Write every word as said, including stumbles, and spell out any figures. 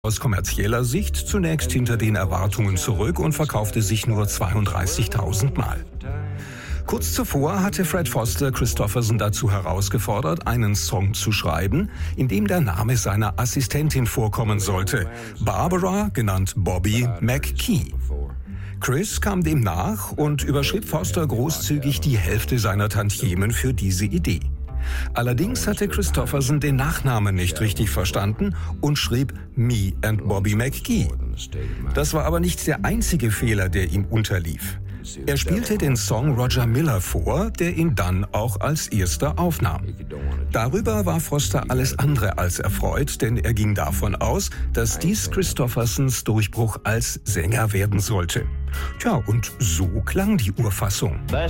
aus kommerzieller Sicht zunächst hinter den Erwartungen zurück und verkaufte sich nur zweiunddreißigtausend Mal. Kurz zuvor hatte Fred Foster Kristofferson dazu herausgefordert, einen Song zu schreiben, in dem der Name seiner Assistentin vorkommen sollte, Barbara, genannt Bobby McKee. Chris kam dem nach und überschrieb Foster großzügig die Hälfte seiner Tantiemen für diese Idee. Allerdings hatte Kristofferson den Nachnamen nicht richtig verstanden und schrieb Me and Bobby McKee. Das war aber nicht der einzige Fehler, der ihm unterlief. Er spielte den Song Roger Miller vor, der ihn dann auch als erster aufnahm. Darüber war Foster alles andere als erfreut, denn er ging davon aus, dass dies Kristoffersons Durchbruch als Sänger werden sollte. Tja, und so klang die Urfassung. Best